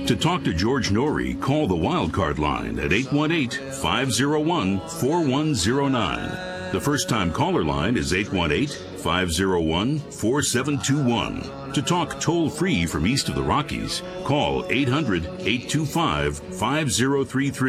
To talk to George Norrie, call the Wildcard line at 818-501-4109. The first-time caller line is 818-501-4721. To talk toll-free from east of the Rockies, call 800-825-5033.